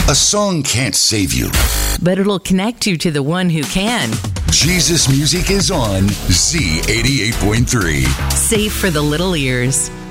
A song can't save you, but it'll connect you to the one who can. Jesus Music is on Z88.3. Safe for the little ears.